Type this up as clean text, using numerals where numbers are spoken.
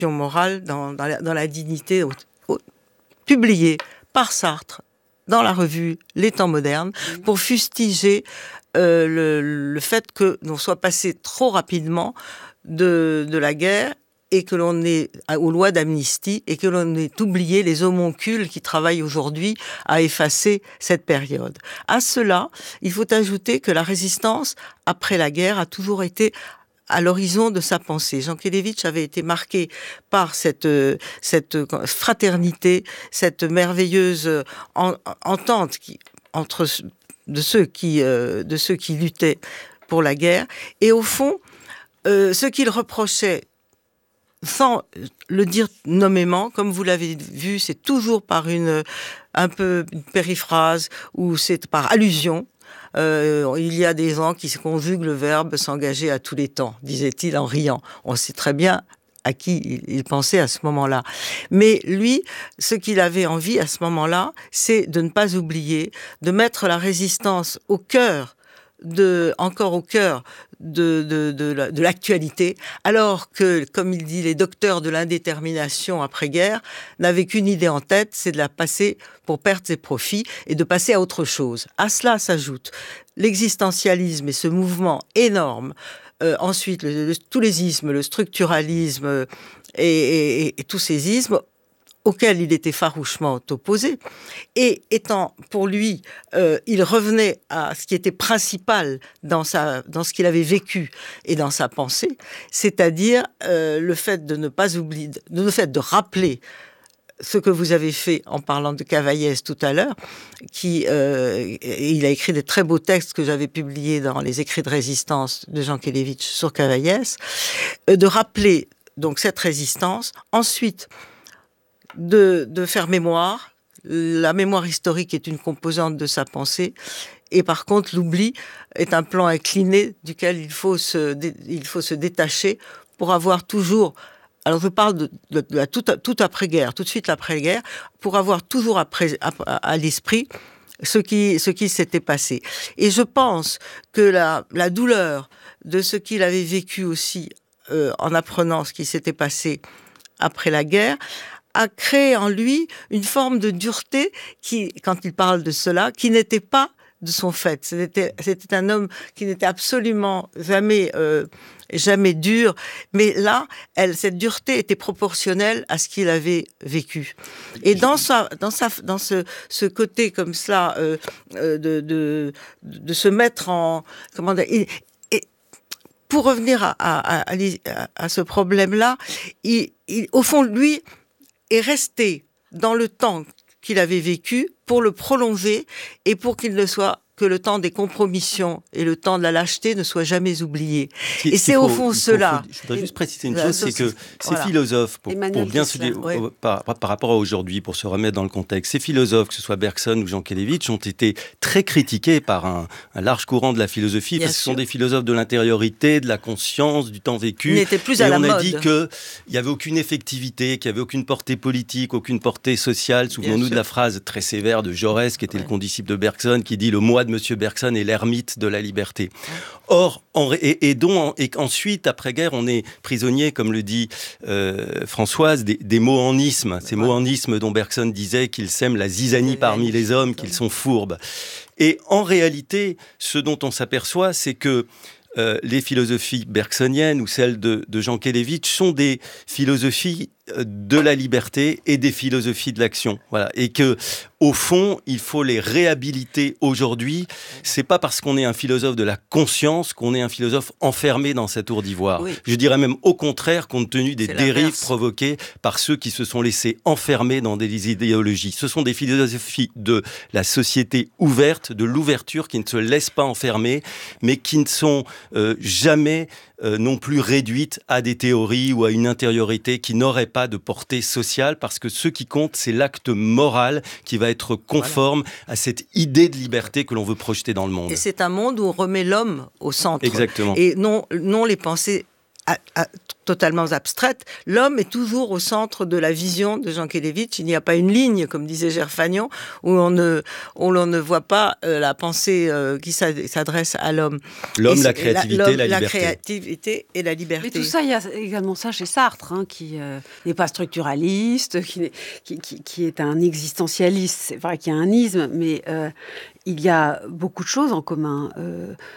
morale dans la dignité, publié par Sartre dans la revue Les Temps modernes, pour fustiger le fait que l'on soit passé trop rapidement de la guerre et que l'on ait aux lois d'amnistie et que l'on ait oublié les homoncules qui travaillent aujourd'hui à effacer cette période. À cela, il faut ajouter que la résistance après la guerre a toujours été à l'horizon de sa pensée. Jankélévitch avait été marqué par cette fraternité, cette merveilleuse entente de ceux qui luttaient pour la guerre. Et au fond, ce qu'il reprochait, sans le dire nommément, comme vous l'avez vu, c'est toujours par une périphrase ou c'est par allusion. Il y a des gens qui conjuguent le verbe s'engager à tous les temps, disait-il en riant. On sait très bien à qui il pensait à ce moment-là. Mais lui, ce qu'il avait envie à ce moment-là, c'est de ne pas oublier, de mettre la résistance au cœur de l'actualité, alors que, comme il dit, les docteurs de l'indétermination après-guerre n'avaient qu'une idée en tête, c'est de la passer pour pertes et profits et de passer à autre chose. À cela s'ajoute l'existentialisme et ce mouvement énorme, ensuite tous les ismes, le structuralisme et tous ces ismes auquel il était farouchement opposé, et étant pour lui, il revenait à ce qui était principal dans ce qu'il avait vécu et dans sa pensée, c'est-à-dire le fait de ne pas oublier, le fait de rappeler ce que vous avez fait en parlant de Cavaillès tout à l'heure, il a écrit des très beaux textes que j'avais publiés dans les écrits de résistance de Jankélévitch sur Cavaillès, de rappeler donc cette résistance, ensuite de faire mémoire. La mémoire historique est une composante de sa pensée, et par contre l'oubli est un plan incliné duquel il faut se détacher pour avoir toujours, alors je parle de la tout après-guerre, tout de suite après-guerre, pour avoir toujours à l'esprit ce qui s'était passé. Et je pense que la douleur de ce qu'il avait vécu aussi en apprenant ce qui s'était passé après la guerre a créé en lui une forme de dureté qui, quand il parle de cela, qui n'était pas de son fait. C'était un homme qui n'était absolument jamais dur, mais là, cette dureté était proportionnelle à ce qu'il avait vécu. Et dans ce côté comme cela de se mettre en, comment dire, et pour revenir à ce problème-là, au fond, lui est resté dans le temps qu'il avait vécu pour le prolonger et pour qu'il ne soit que le temps des compromissions et le temps de la lâcheté ne soit jamais oublié. Et c'est au fond cela. Je voudrais juste préciser une chose, c'est que ces philosophes, pour bien se dire, par rapport à aujourd'hui, pour se remettre dans le contexte, ces philosophes, que ce soit Bergson ou Jankélévitch, ont été très critiqués par un large courant de la philosophie, parce que ce sont des philosophes de l'intériorité, de la conscience, du temps vécu. Ils n'étaient plus à la mode. On a dit qu'il n'y avait aucune effectivité, qu'il n'y avait aucune portée politique, aucune portée sociale. Souvenons-nous de la phrase très sévère de Jaurès, qui était le condisciple de Bergson, qui dit « Le moi de Monsieur Bergson est l'ermite de la liberté ». Or, ensuite, après-guerre, on est prisonnier, comme le dit Françoise, des mots en isme. Ces mots en isme dont Bergson disait qu'ils sèment la zizanie parmi les hommes, qu'ils sont fourbes. Et en réalité, ce dont on s'aperçoit, c'est que les philosophies bergsoniennes ou celles de Jankélévitch sont des philosophies de la liberté et des philosophies de l'action. Voilà. Et que, au fond, il faut les réhabiliter aujourd'hui. C'est pas parce qu'on est un philosophe de la conscience qu'on est un philosophe enfermé dans cette tour d'ivoire. Oui. Je dirais même au contraire, compte tenu des dérives provoquées par ceux qui se sont laissés enfermer dans des idéologies. Ce sont des philosophies de la société ouverte, de l'ouverture, qui ne se laissent pas enfermer, mais qui ne sont jamais non plus réduites à des théories ou à une intériorité qui n'aurait pas de portée sociale, parce que ce qui compte, c'est l'acte moral qui va être conforme à cette idée de liberté que l'on veut projeter dans le monde. Et c'est un monde où on remet l'homme au centre. Exactement. Et non les pensées totalement abstraite, l'homme est toujours au centre de la vision de Jankélévitch. Il n'y a pas une ligne, comme disait Gerfagnon, où l'on ne voit pas la pensée qui s'adresse à l'homme. L'homme, la créativité, la liberté. La créativité et la liberté. Mais tout ça, il y a également ça chez Sartre, qui n'est pas structuraliste, qui est un existentialiste. C'est vrai qu'il y a un isme, mais il y a beaucoup de choses en commun.